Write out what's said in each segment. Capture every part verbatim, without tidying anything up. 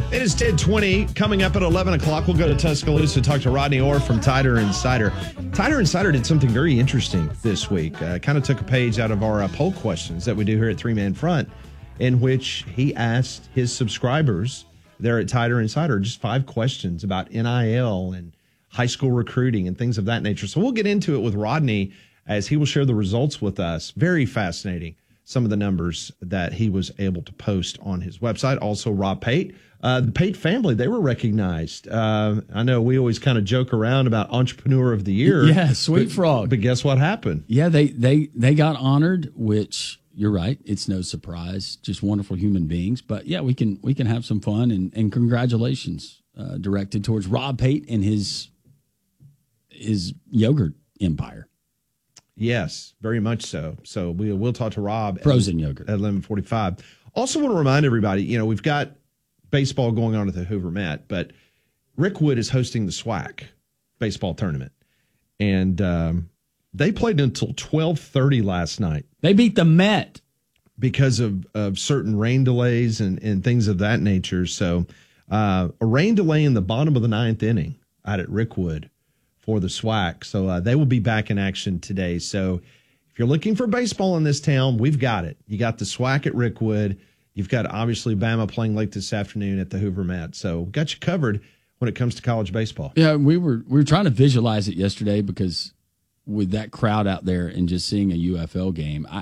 It is ten twenty. Coming up at eleven o'clock, we'll go to Tuscaloosa, talk to Rodney Orr from Tider Insider. Tider Insider did something very interesting this week. Uh, kind of took a page out of our uh, poll questions that we do here at Three Man Front, in which he asked his subscribers there at Tider Insider just five questions about N I L and high school recruiting and things of that nature. So we'll get into it with Rodney as he will share the results with us. Very fascinating, some of the numbers that he was able to post on his website. Also, Rob Pate. Uh, the Pate family, they were recognized. Uh, I know we always kind of joke around about Entrepreneur of the Year. Yeah, Sweet but, Frog. But guess what happened? Yeah, they, they, they got honored, which you're right. It's no surprise. Just wonderful human beings. But yeah, we can we can have some fun, and, and congratulations uh, directed towards Rob Pate and his his yogurt empire. Yes, very much so. So we, we'll talk to Rob. Frozen at, yogurt. At eleven forty-five. Also want to remind everybody, you know, we've got baseball going on at the Hoover Met, but Rick Wood is hosting the SWAC baseball tournament. And um, they played until twelve thirty last night. They beat the Met. Because of, of certain rain delays and, and things of that nature. So uh, a rain delay in the bottom of the ninth inning out at Rick Wood for the SWAC. So uh, they will be back in action today. So if you're looking for baseball in this town, we've got it. You got the SWAC at Rick Wood. You've got, obviously, Bama playing late this afternoon at the Hoover Met. So got you covered when it comes to college baseball. Yeah, we were we were trying to visualize it yesterday because with that crowd out there and just seeing a U F L game, I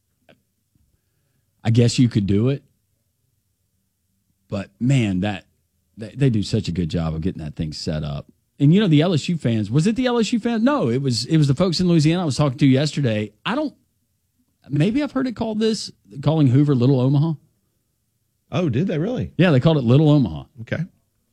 I guess you could do it. But, man, that they, they do such a good job of getting that thing set up. And, you know, the L S U fans, was it the L S U fans? No, it was it was the folks in Louisiana I was talking to yesterday. I don't, maybe I've heard it called this, calling Hoover Little Omaha. Oh, did they really? Yeah, they called it Little Omaha. Okay.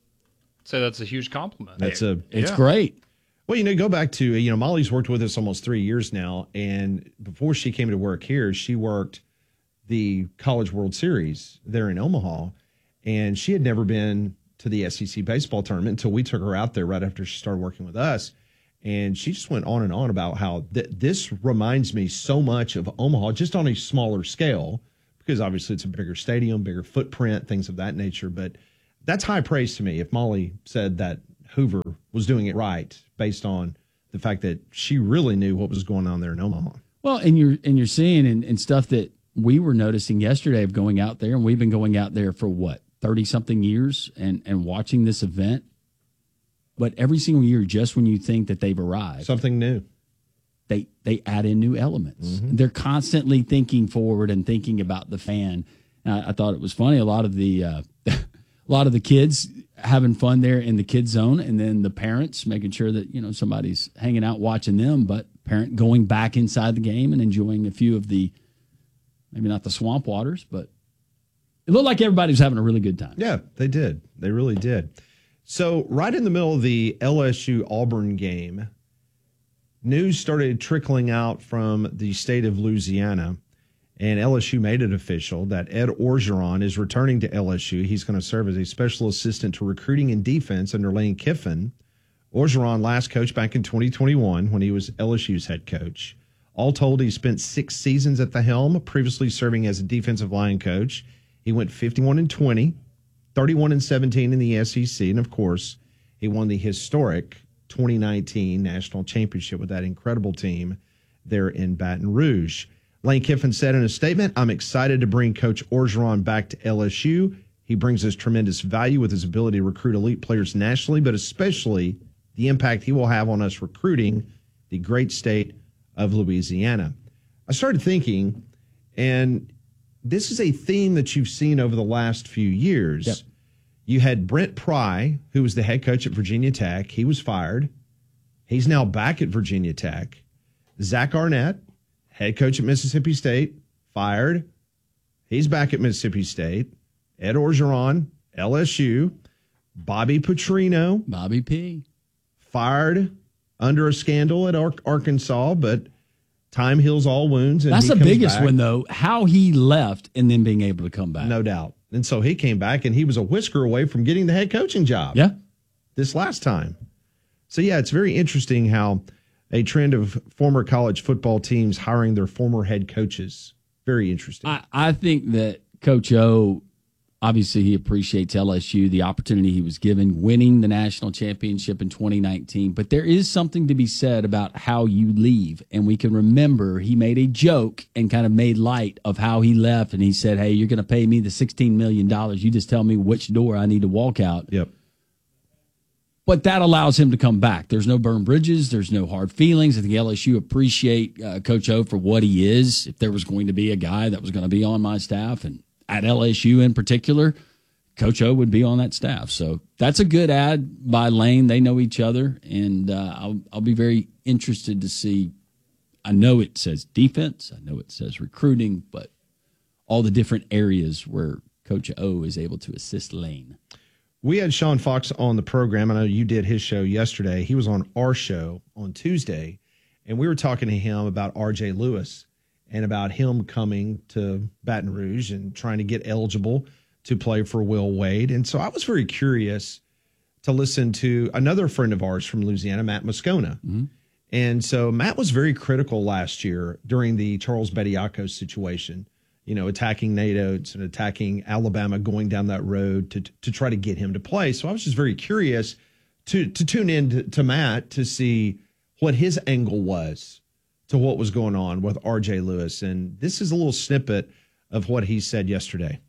So that's a huge compliment. That's a It's yeah. great. Well, you know, go back to, you know, Molly's worked with us almost three years now. And before she came to work here, she worked the College World Series there in Omaha. And she had never been to the S E C baseball tournament until we took her out there right after she started working with us. And she just went on and on about how th- this reminds me so much of Omaha, just on a smaller scale, because obviously it's a bigger stadium, bigger footprint, things of that nature. But that's high praise to me if Molly said that Hoover was doing it right based on the fact that she really knew what was going on there in Omaha. Well, and you're and you're seeing and, and stuff that we were noticing yesterday of going out there, and we've been going out there for what, thirty-something years and, and watching this event. But every single year, just when you think that they've arrived, something new. They they add in new elements. Mm-hmm. They're constantly thinking forward and thinking about the fan. Uh, I thought it was funny. A lot of the uh, a lot of the kids having fun there in the kids zone, and then the parents making sure that you know somebody's hanging out watching them. But parent going back inside the game and enjoying a few of the, maybe not the swamp waters, but it looked like everybody was having a really good time. Yeah, they did. They really did. So right in the middle of the L S U Auburn game, news started trickling out from the state of Louisiana, and L S U made it official that Ed Orgeron is returning to L S U. He's going to serve as a special assistant to recruiting and defense under Lane Kiffin. Orgeron last coached back in twenty twenty-one when he was L S U's head coach. All told, he spent six seasons at the helm, previously serving as a defensive line coach. He went fifty-one and twenty, thirty-one and seventeen in the S E C, and of course, he won the historic twenty nineteen national championship with that incredible team there in Baton Rouge. Lane Kiffin said in a statement, "I'm excited to bring Coach Orgeron back to L S U. He brings us tremendous value with his ability to recruit elite players nationally, but especially the impact he will have on us recruiting the great state of Louisiana." I started thinking, and this is a theme that you've seen over the last few years. Yep. You had Brent Pry, who was the head coach at Virginia Tech. He was fired. He's now back at Virginia Tech. Zach Arnett, head coach at Mississippi State, fired. He's back at Mississippi State. Ed Orgeron, L S U. Bobby Petrino. Bobby P. Fired under a scandal at Ar- Arkansas, but time heals all wounds. And that's the biggest back. one, though, how he left and then being able to come back. No doubt. And so he came back, and he was a whisker away from getting the head coaching job. Yeah. This last time. So, yeah, it's very interesting how a trend of former college football teams hiring their former head coaches. Very interesting. I, I think that Coach O obviously he appreciates L S U, the opportunity he was given, winning the national championship in twenty nineteen. But there is something to be said about how you leave. And we can remember he made a joke and kind of made light of how he left. And he said, hey, you're going to pay me the sixteen million dollars. You just tell me which door I need to walk out. Yep. But that allows him to come back. There's no burned bridges. There's no hard feelings. I think L S U appreciate uh, Coach O for what he is. If there was going to be a guy that was going to be on my staff, and at L S U in particular, Coach O would be on that staff. So that's a good ad by Lane. They know each other, and uh, I'll, I'll be very interested to see. I know it says defense. I know it says recruiting, but all the different areas where Coach O is able to assist Lane. We had Sean Fox on the program. I know you did his show yesterday. He was on our show on Tuesday, and we were talking to him about R J Lewis and about him coming to Baton Rouge and trying to get eligible to play for Will Wade. And so I was very curious to listen to another friend of ours from Louisiana, Matt Moscona. Mm-hmm. And so Matt was very critical last year during the Charles Bediako situation, you know, attacking Nate Oates and attacking Alabama, going down that road to to try to get him to play. So I was just very curious to to tune in to, to Matt to see what his angle was to what was going on with R J Lewis. And this is a little snippet of what he said yesterday.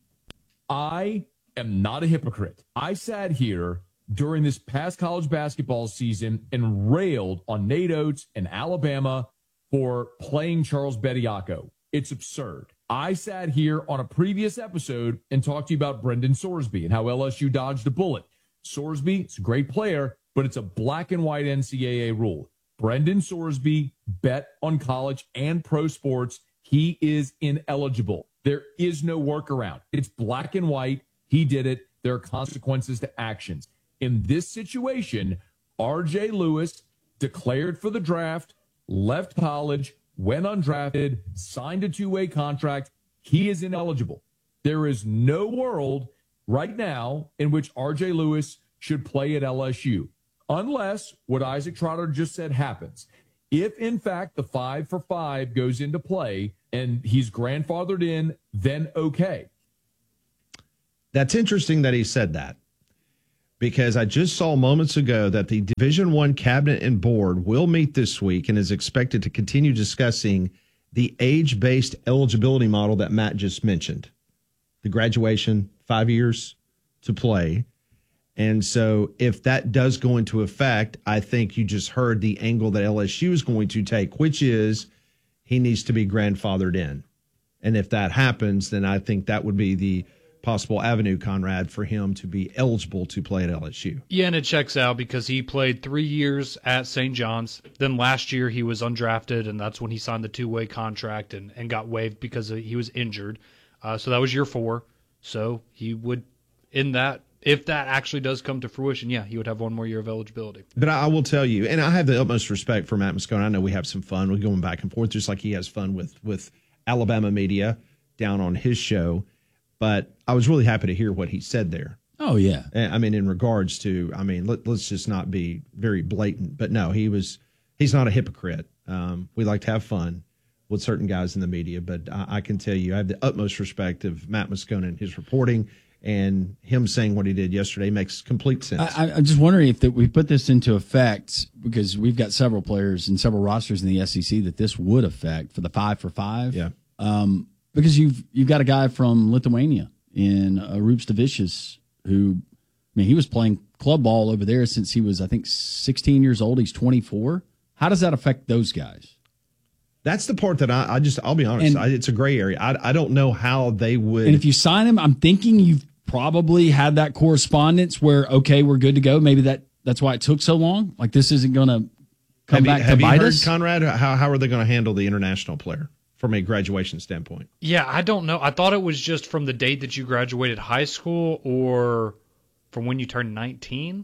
I am not a hypocrite. I sat here during this past college basketball season and railed on Nate Oates and Alabama for playing Charles Bediako. It's absurd. I sat here on a previous episode and talked to you about Brendan Sorsby and how L S U dodged a bullet. Sorsby is a great player, but it's a black and white N C double A rule. Brendan Sorsby bet on college and pro sports. He is ineligible. There is no workaround. It's black and white. He did it. There are consequences to actions. In this situation, R J Lewis declared for the draft, left college, went undrafted, signed a two-way contract. He is ineligible. There is no world right now in which R J Lewis should play at L S U, unless what Isaac Trotter just said happens. If, in fact, the five for five goes into play and he's grandfathered in, then okay. That's interesting that he said that, because I just saw moments ago that the Division One cabinet and board will meet this week and is expected to continue discussing the age-based eligibility model that Matt just mentioned. The graduation, five years to play. And so if that does go into effect, I think you just heard the angle that L S U is going to take, which is he needs to be grandfathered in. And if that happens, then I think that would be the possible avenue, Conrad, for him to be eligible to play at L S U. Yeah, and it checks out because he played three years at Saint John's. Then last year he was undrafted, and that's when he signed the two-way contract and, and got waived because he was injured. Uh, so that was year four. So he would, in that, if that actually does come to fruition, yeah, he would have one more year of eligibility. But I will tell you, and I have the utmost respect for Matt Moscona. I know we have some fun. We're going back and forth just like he has fun with, with Alabama media down on his show. But I was really happy to hear what he said there. Oh, yeah. I mean, in regards to, I mean, let, let's just not be very blatant. But no, he was, he's not a hypocrite. Um, we like to have fun with certain guys in the media. But I, I can tell you, I have the utmost respect of Matt Moscona and his reporting, and him saying what he did yesterday makes complete sense. I, I'm just wondering if that we put this into effect, because we've got several players and several rosters in the S E C that this would affect for the five for five. Yeah. Um, Because you've you've got a guy from Lithuania in uh, Rūps Divičius who, I mean, he was playing club ball over there since he was, I think, sixteen years old. He's twenty-four. How does that affect those guys? That's the part that I, I just, I'll be honest, And- I, it's a gray area. I, I don't know how they would. And if you sign him, I'm thinking you've probably had that correspondence where, okay, we're good to go. Maybe that that's why it took so long. Like, this isn't going to come have back you, to have bite you heard, us. Conrad, how, how are they going to handle the international player from a graduation standpoint? Yeah, I don't know. I thought it was just from the date that you graduated high school or from when you turned nineteen.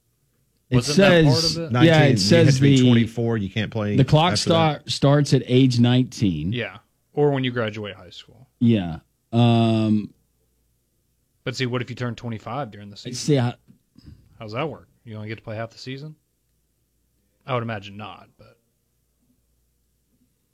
It Wasn't says, that part of it? nineteen, yeah, you it have says to be the twenty-four. You can't play. the clock after start starts at age nineteen. Yeah, or when you graduate high school. Yeah. Um, But see, what if you turn twenty-five during the season? see, I, How's that work? You only get to play half the season? I would imagine not, but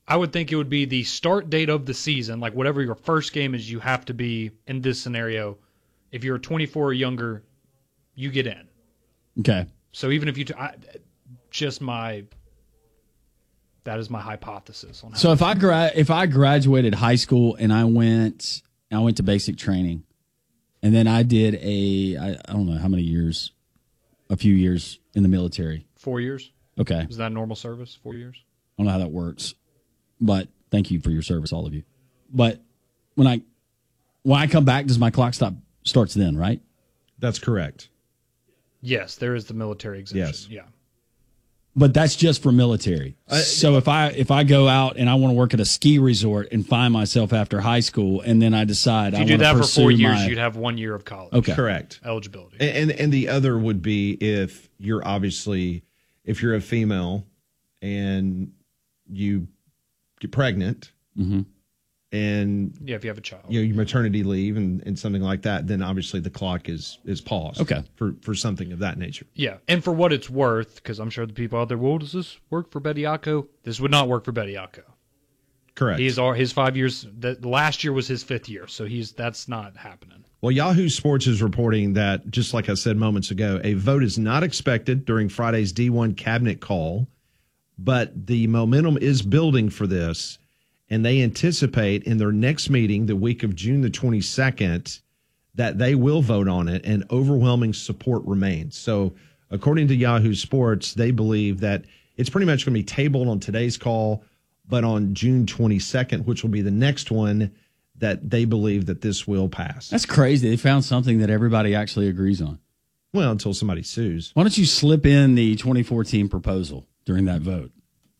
I would think it would be the start date of the season, like whatever your first game is, you have to be in this scenario. If you're twenty-four or younger, you get in. Okay. So even if you, t- I, just my, that is my hypothesis on how. So if I gra- if I graduated high school and I went, I went to basic training, and then I did a, I, I don't know how many years, a few years in the military. Four years. Okay. Is that normal service? Four years. I don't know how that works, but thank you for your service, all of you. But when I when I come back, does my clock stop starts then, right? That's correct. Yes, there is the military exemption. Yes. Yeah. But that's just for military. Uh, so if I if I go out and I want to work at a ski resort and find myself after high school, and then I decide If I you do want to that for pursue four years, my, you'd have one year of college. Okay. Correct. Eligibility. And, and and the other would be if you're obviously if you're a female and you get pregnant Mhm. and Yeah, if you have a child. you know your maternity leave and, and something like that, then obviously the clock is is paused. Okay. For for something of that nature. Yeah, and for what it's worth, because I'm sure the people out there, well, does this work for Bediako? This would not work for Bediako. Correct. He's all his five years. The last year was his fifth year, so he's that's not happening. Well, Yahoo Sports is reporting that, just like I said moments ago, a vote is not expected during Friday's D one cabinet call, but the momentum is building for this, and they anticipate in their next meeting, the week of June the twenty-second, that they will vote on it, and overwhelming support remains. So, according to Yahoo Sports, they believe that it's pretty much going to be tabled on today's call, but on June twenty-second, which will be the next one, that they believe that this will pass. That's crazy. They found something that everybody actually agrees on. Well, until somebody sues. Why don't you slip in the twenty fourteen proposal during that vote?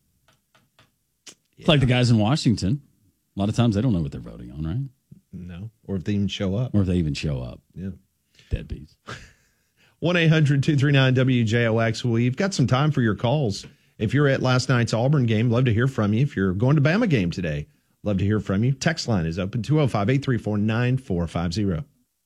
It's like the guys in Washington. A lot of times they don't know what they're voting on, right? No. Or if they even show up. Or if they even show up. Yeah. Deadbeats. one eight hundred two three nine W J O X. Well, you've got some time for your calls. If you're at last night's Auburn game, love to hear from you. If you're going to Bama game today, love to hear from you. Text line is open, two oh five, eight three four, nine four five oh.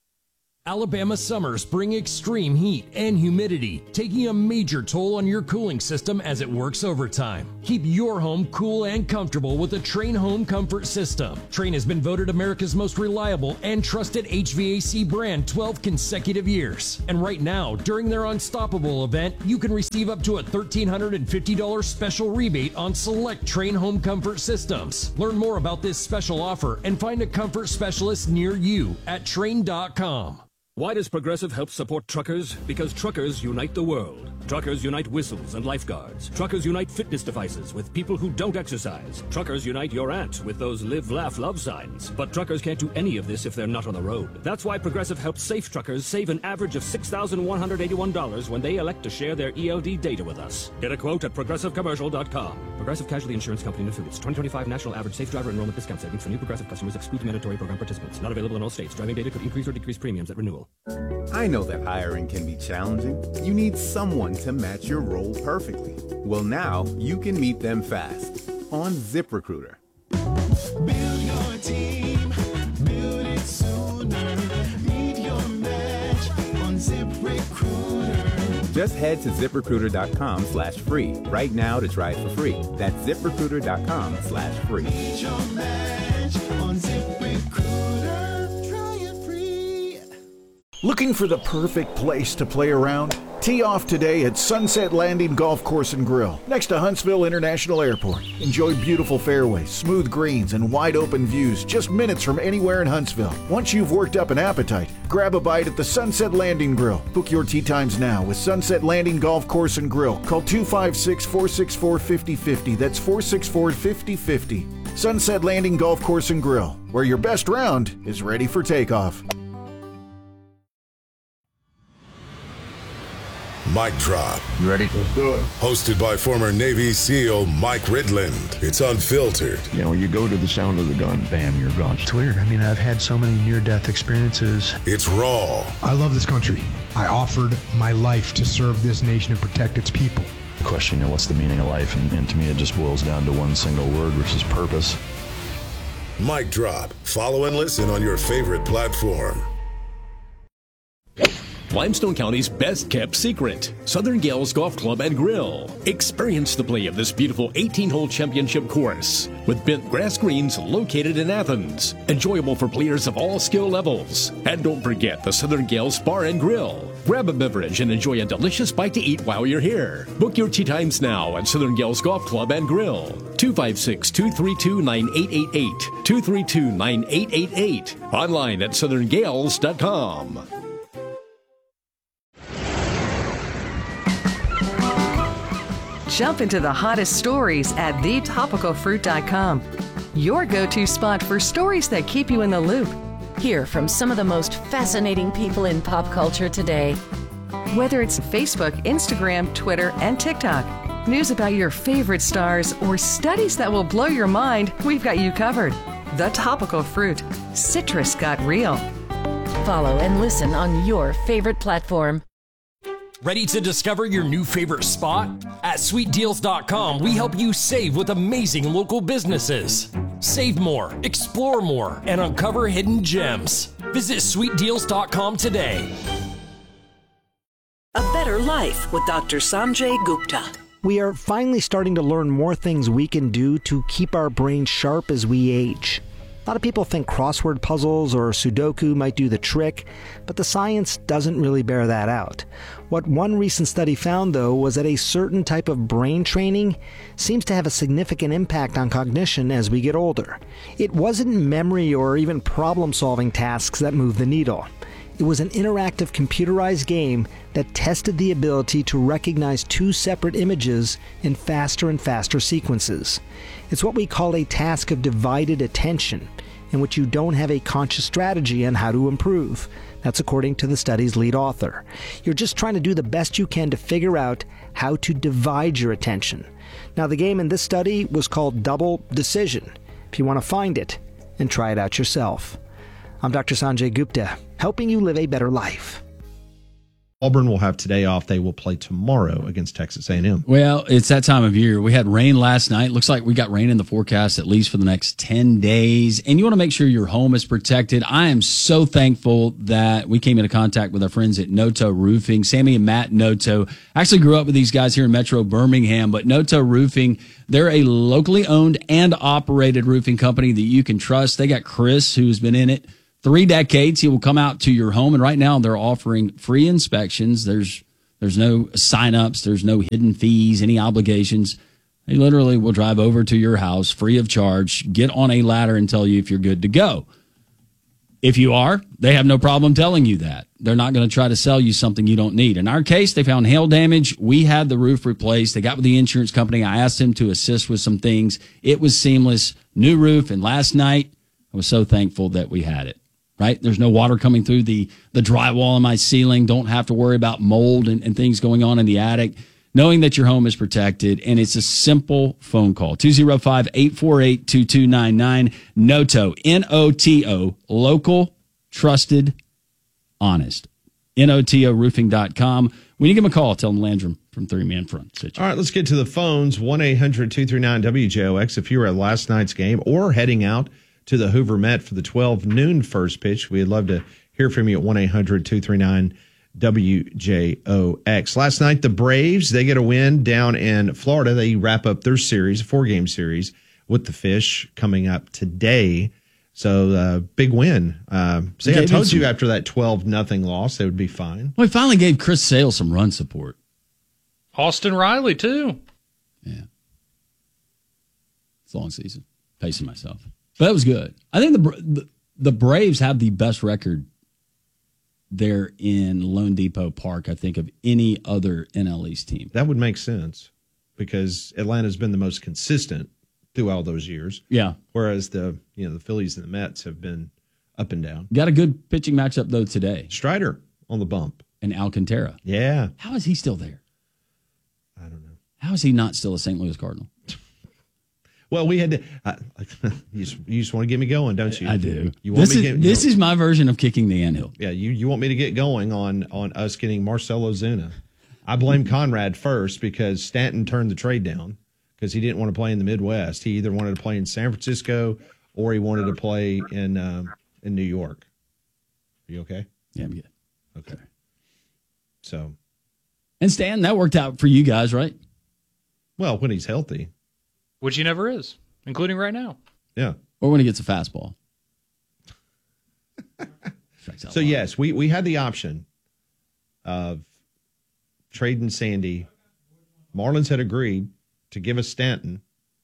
Alabama summers bring extreme heat and humidity, taking a major toll on your cooling system as it works overtime. Keep your home cool and comfortable with the Trane Home Comfort System. Trane has been voted America's most reliable and trusted H V A C brand twelve consecutive years. And right now, during their Unstoppable event, you can receive up to a one thousand three hundred fifty dollars special rebate on select Trane Home Comfort systems. Learn more about this special offer and find a comfort specialist near you at Trane dot com. Why does Progressive help support truckers? Because truckers unite the world. Truckers unite whistles and lifeguards. Truckers unite fitness devices with people who don't exercise. Truckers unite your aunt with those live, laugh, love signs. But truckers can't do any of this if they're not on the road. That's why Progressive helps safe truckers save an average of six thousand one hundred eighty-one dollars when they elect to share their E L D data with us. Get a quote at progressive commercial dot com. Progressive Casualty Insurance Company and Affiliates. twenty twenty-five National Average Safe Driver Enrollment Discount Savings for new Progressive customers exclude mandatory program participants. Not available in all states. Driving data could increase or decrease premiums at renewal. I know that hiring can be challenging. You need someone to match your role perfectly. Well, now you can meet them fast on ZipRecruiter. Build your team, build it sooner. Meet your match on ZipRecruiter. Just head to ZipRecruiter.com slash free right now to try it for free. That's ZipRecruiter.com slash free. Meet your match on ZipRecruiter. Try it free. Looking for the perfect place to play around? Tee off today at Sunset Landing Golf Course and Grill, next to Huntsville International Airport. Enjoy beautiful fairways, smooth greens, and wide open views just minutes from anywhere in Huntsville. Once you've worked up an appetite, grab a bite at the Sunset Landing Grill. Book your tee times now with Sunset Landing Golf Course and Grill. Call two five six, four six four, five oh five oh. That's four six four, five oh five oh. Sunset Landing Golf Course and Grill, where your best round is ready for takeoff. Mic Drop. You ready? Let's do it. Hosted by former Navy SEAL Mike Ridland. It's unfiltered. You know, you go to the sound of the gun, bam, you're gone. It's weird. I mean, I've had so many near-death experiences. It's raw. I love this country. I offered my life to serve this nation and protect its people. The question, you know, what's the meaning of life? And, and to me, it just boils down to one single word, which is purpose. Mic Drop. Follow and listen on your favorite platform. Limestone County's best-kept secret, Southern Gales Golf Club and Grill. Experience the play of this beautiful eighteen-hole championship course with bent grass greens located in Athens. Enjoyable for players of all skill levels. And don't forget the Southern Gales Bar and Grill. Grab a beverage and enjoy a delicious bite to eat while you're here. Book your tee times now at Southern Gales Golf Club and Grill. two five six, two three two, nine eight eight eight. two three two, nine eight eight eight. Online at southern gales dot com. Jump into the hottest stories at the topical fruit dot com. Your go-to spot for stories that keep you in the loop. Hear from some of the most fascinating people in pop culture today. Whether it's Facebook, Instagram, Twitter, and TikTok, news about your favorite stars, or studies that will blow your mind, we've got you covered. The Topical Fruit. Citrus got real. Follow and listen on your favorite platform. Ready to discover your new favorite spot? At sweet deals dot com, we help you save with amazing local businesses. Save more, explore more, and uncover hidden gems. Visit sweet deals dot com today. A Better Life with Doctor Sanjay Gupta. We are finally starting to learn more things we can do to keep our brains sharp as we age. A lot of people think crossword puzzles or Sudoku might do the trick, but the science doesn't really bear that out. What one recent study found, though, was that a certain type of brain training seems to have a significant impact on cognition as we get older. It wasn't memory or even problem-solving tasks that moved the needle. It was an interactive computerized game that tested the ability to recognize two separate images in faster and faster sequences. It's what we call a task of divided attention, in which you don't have a conscious strategy on how to improve. That's according to the study's lead author. You're just trying to do the best you can to figure out how to divide your attention. Now, the game in this study was called Double Decision. If you want to find it and try it out yourself. I'm Doctor Sanjay Gupta, helping you live a better life. Auburn will have today off. They will play tomorrow against Texas A and M. Well, it's that time of year. We had rain last night. Looks like we got rain in the forecast at least for the next ten days. And you want to make sure your home is protected. I am so thankful that we came into contact with our friends at Noto Roofing. Sammy and Matt Noto. I actually grew up with these guys here in Metro Birmingham, but Noto Roofing, they're a locally owned and operated roofing company that you can trust. They got Chris, who's been in it three decades. He will come out to your home, and right now they're offering free inspections. There's there's no sign-ups. There's no hidden fees, any obligations. They literally will drive over to your house free of charge, get on a ladder, and tell you if you're good to go. If you are, they have no problem telling you that. They're not going to try to sell you something you don't need. In our case, they found hail damage. We had the roof replaced. They got with the insurance company. I asked them to assist with some things. It was seamless. New roof, and last night, I was so thankful that we had it. Right? There's no water coming through the, the drywall in my ceiling. Don't have to worry about mold and, and things going on in the attic. Knowing that your home is protected, and it's a simple phone call. two oh five, eight four eight, two two nine nine. Noto, N O T O, local, trusted, honest. N O T O roofing dot com. When you give them a call, tell them Landrum from Three Man Front. All right, let's get to the phones. one eight hundred two three nine W J O X if you were at last night's game or heading out to the Hoover Met for the twelve noon first pitch. We'd love to hear from you at one eight hundred two three nine W J O X. Last night, the Braves, they get a win down in Florida. They wrap up their series, a four-game series, with the Fish coming up today. So, uh, big win. Uh, see, I told you after that twelve nothing loss, they would be fine. Well, we finally gave Chris Sale some run support. Austin Riley, too. Yeah. It's a long season. Pacing myself. But that was good. I think the, the the Braves have the best record there in Lone Depot Park, I think, of any other N L East team. That would make sense because Atlanta's been the most consistent through all those years. Yeah. Whereas the you know the Phillies and the Mets have been up and down. Got a good pitching matchup, though, today. Strider on the bump. And Alcantara. Yeah. How is he still there? I don't know. How is he not still a Saint Louis Cardinal? Well, we had to. Uh, you, just, you just want to get me going, don't you? I do. You want this me is, get, this is my version of kicking the anthill. Yeah, you, you want me to get going on on us getting Marcell Ozuna. I blame Conrad first because Stanton turned the trade down because he didn't want to play in the Midwest. He either wanted to play in San Francisco or he wanted to play in um, in New York. Are you okay? Yeah, I'm good. Okay. So, and Stan, that worked out for you guys, right? Well, when he's healthy, which he never is, including right now. Yeah, or when he gets a fastball. So yes, we we had the option of trading Sandy. Marlins had agreed to give us Stanton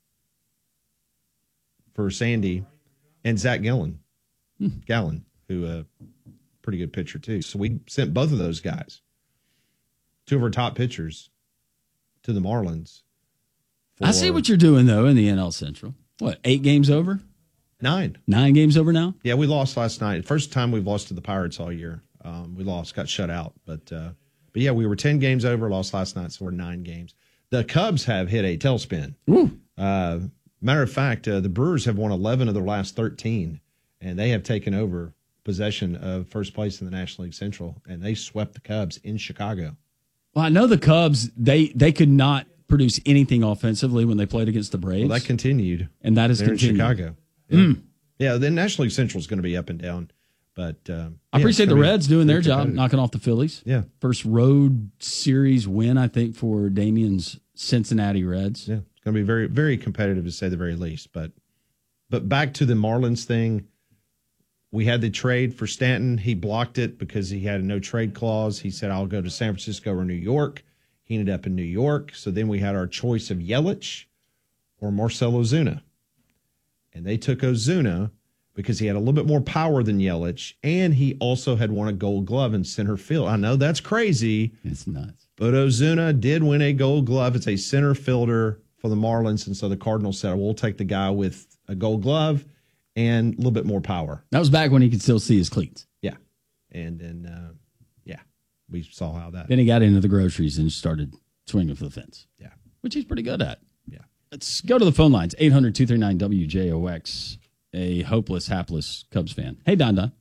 for Sandy and Zach Gallen, Hmm. Gallen, who a uh, pretty good pitcher too. So we sent both of those guys, two of our top pitchers, to the Marlins. I see what you're doing though in the N L Central. What, eight games over? Nine. Nine games over now? Yeah, we lost last night. First time we've lost to the Pirates all year. Um, we lost, got shut out. But uh, but yeah, we were ten games over, lost last night, so we're nine games. The Cubs have hit a tailspin. Uh, matter of fact, uh, the Brewers have won eleven of their last thirteen, and they have taken over possession of first place in the National League Central, and they swept the Cubs in Chicago. Well, I know the Cubs, they, they could not produce anything offensively when they played against the Braves. Well, that continued. And that is They're continued. in Chicago. Yeah, Mm. yeah, the National League Central is going to be up and down. But um, I yeah, appreciate it's the gonna be Reds doing their pretty job, competitive. knocking off the Phillies. Yeah. First road series win, I think, for Damien's Cincinnati Reds. Yeah, it's going to be very, very competitive to say the very least. But, but back to the Marlins thing, we had the trade for Stanton. He blocked it because he had a no trade clause. He said, "I'll go to San Francisco or New York." He ended up in New York. So then we had our choice of Yelich or Marcell Ozuna, and they took Ozuna because he had a little bit more power than Yelich, and he also had won a Gold Glove in center field. I know that's crazy. It's nuts. But Ozuna did win a Gold Glove. It's a center fielder for the Marlins, and so the Cardinals said, we'll take the guy with a Gold Glove and a little bit more power. That was back when he could still see his cleats. Yeah. And then, uh, yeah, we saw how that. Then he got into the groceries and started swinging for the fence. Yeah. Which he's pretty good at. Yeah. Let's go to the phone lines. eight hundred, two three nine, W J O X. A hopeless, hapless Cubs fan. Hey, Don Don.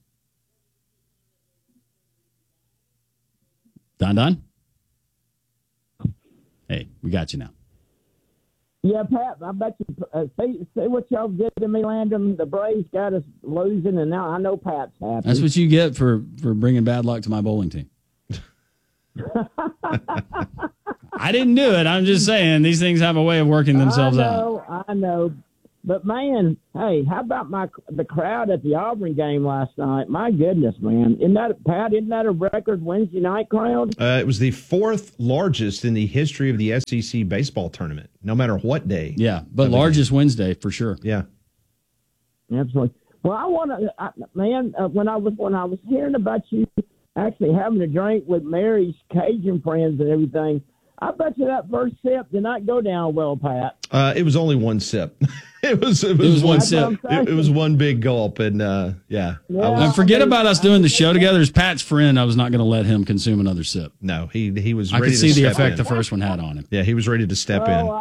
Don Don? Hey, we got you now. Yeah, Pat, I bet you, uh, see, see what y'all did to me, Landon. The Braves got us losing, and now I know Pat's happy. That's what you get for, for bringing bad luck to my bowling team. I didn't do it. I'm just saying these things have a way of working themselves I out. know, I know. But, man, hey, how about my the crowd at the Auburn game last night? My goodness, man. Isn't that, Pat, isn't that a record Wednesday night crowd? Uh, it was the fourth largest in the history of the S E C baseball tournament, no matter what day. Yeah, but largest Wednesday for sure. Yeah. Absolutely. Well, I want to, man, uh, when I was when I was hearing about you actually having a drink with Mary's Cajun friends and everything, I bet you that first sip did not go down well, Pat. Uh, it was only one sip. it was it was, It was one one sip. It, it was one big gulp, and uh, yeah. Yeah. I was- And forget about us doing the show together. As Pat's friend, I was not going to let him consume another sip. no, he he was. I ready could to see the step effect in. the first one had on him. Yeah, he was ready to step Well, in. I,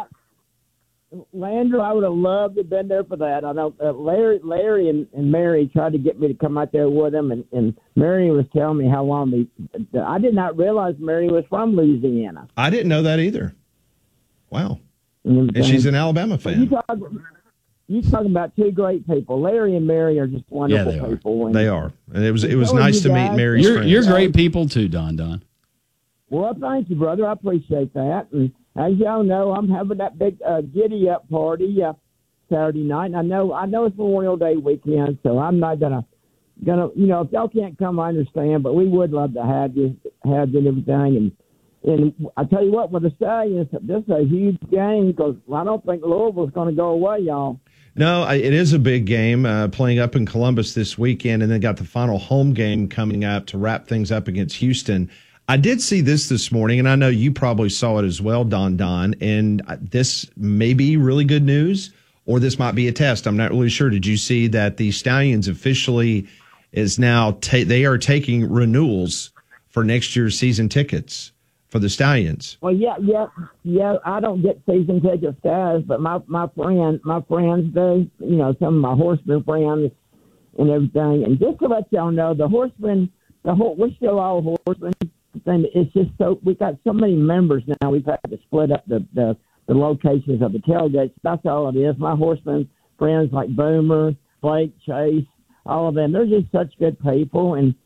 Landry, I would have loved to have been there for that. I know uh, Larry, Larry, and, and Mary tried to get me to come out there with them, and, and Mary was telling me how long they. I did not realize Mary was from Louisiana. I didn't know that either. Wow, And, and she's an Alabama You fan. talk, you talking about two great people. Larry and Mary are just wonderful they are. people. And, They are, and it was it was So are nice you to meet guys. Mary's You're, friends. you're great people too, Don Don. Well, thank you, brother. I appreciate that. And as y'all know, I'm having that big uh, giddy up party uh, Saturday night. And I know, I know it's Memorial Day weekend, so I'm not gonna, gonna, you know, if y'all can't come, I understand. But we would love to have you, have you and everything. And and I tell you what, with the Stallions, this is a huge game because I don't think Louisville's going to go away, y'all. No, I, it is a big game uh, playing up in Columbus this weekend, and then got the final home game coming up to wrap things up against Houston. I did see this this morning, and I know you probably saw it as well, Don Don, and this may be really good news, or this might be a test. I'm not really sure. Did you see that the Stallions officially is now, ta- they are taking renewals for next year's season tickets for the Stallions? Well, yeah, yeah, yeah. I don't get season tickets, guys, but my my friend, my friends do. You know, some of my horsemen friends and everything. And just to let y'all know, the horsemen, the whole, we're still all horsemen. Thing it's just so we got so many members now. We've had to split up the the, the locations of the tailgates. That's all it is. My horsemen friends like Boomer, Blake, Chase, all of them. They're just such good people. And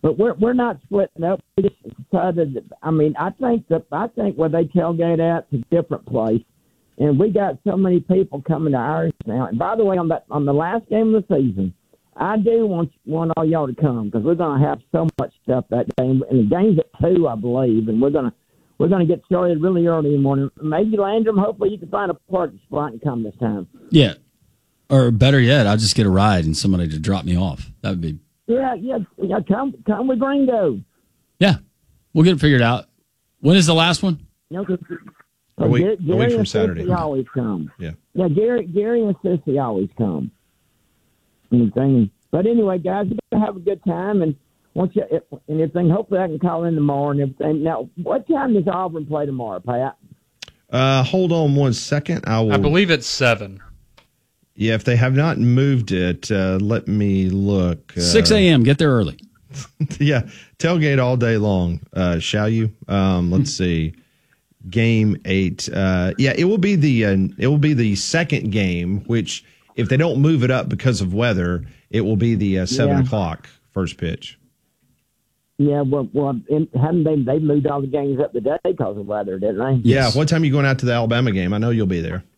but we're we're not splitting up. We just decided. That, I mean, I think that I think where they tailgate at is a different place, and we got so many people coming to ours now. And by the way, on that on the last game of the season, I do want want all y'all to come because we're going to have so much stuff that day. And the game's at two, I believe, and we're going to we're going to get started really early in the morning. Maybe Landrum. Hopefully, you can find a parking spot and come this time. Yeah, or better yet, I'll just get a ride and somebody to drop me off. That would be. Yeah, yeah, yeah. Come, come with Gringo. Yeah, we'll get it figured out. When is the last one? You know, 'cause- A week- Gary, a week Gary from and Saturday. Sissy always come. Yeah. Yeah, Gary, Gary and Sissy always come. Anything, but anyway, guys, we're gonna have a good time, and once you and everything. Hopefully, I can call in tomorrow and everything. Now, what time does Auburn play tomorrow, Pat? Uh, hold on one second. I will. I believe it's seven. Yeah, if they have not moved it, uh, let me look. Uh, six a.m. Get there early. Yeah, tailgate all day long. Uh, shall you? Um, let's see. Game eight. Uh, yeah, it will be the uh, it will be the second game. Which, if they don't move it up because of weather, it will be the uh, seven Yeah. o'clock first pitch. Yeah, well, well, in, haven't they? They moved all the games up today because of weather, didn't they? Yeah. What time are you going out to the Alabama game? I know you'll be there.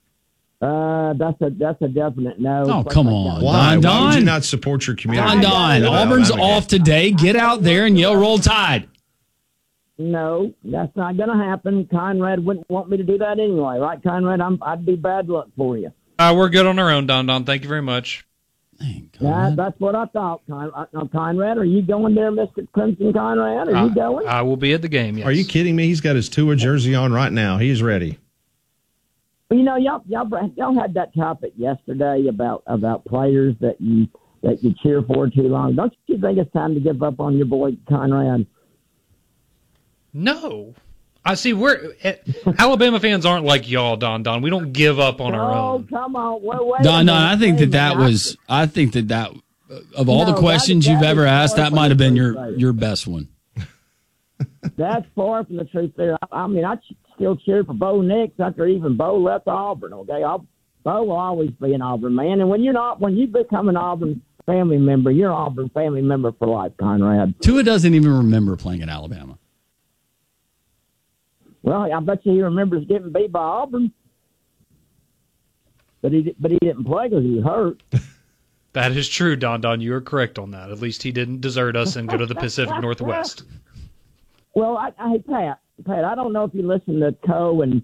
Uh, that's a that's a definite no. Oh, come on. Why? Don, Why would you Don. not support your community? Don, Don. with the Auburn's Alabama game? off today. Get out there and yell Roll Tide. No, that's not going to happen. Conrad wouldn't want me to do that anyway, right, Conrad? I'm, I'd be bad luck for you. Uh, we're good on our own, Don Don. Thank you very much. Yeah, that's what I thought. Con- uh, uh, Conrad, are you going there, Mister Crimson Conrad? Are you I, going? I will be at the game, yes. Are you kidding me? He's got his Tua jersey on right now. He's ready. Well, you know, y'all, y'all, y'all had that topic yesterday about about players that you that you cheer for too long. Don't you think it's time to give up on your boy Conrad? No. I see. We're eh, Alabama fans aren't like y'all, Don Don. We don't give up on our Oh, own. come on! Wait, wait a Don, minute. Don, I think Wait that a that minute. was, I think that that, of all No, the that- questions that you've is ever asked, far that from might have the been truth, your, right? your best one. That's far from the truth there. I, I mean, I ch- still cheer for Bo Nix after even Bo left Auburn, okay? I'll, Bo will always be an Auburn man. And when you're not, when you become an Auburn family member, you're an Auburn family member for life, Conrad. Tua doesn't even remember playing at Alabama. Well, I bet you he remembers getting beat by Auburn. But he, but he didn't play because he was hurt. That is true, Don Don. You are correct on that. At least he didn't desert us and go to the Pacific Northwest. Well, I, I, hey, Pat, Pat, I don't know if you listen to Co and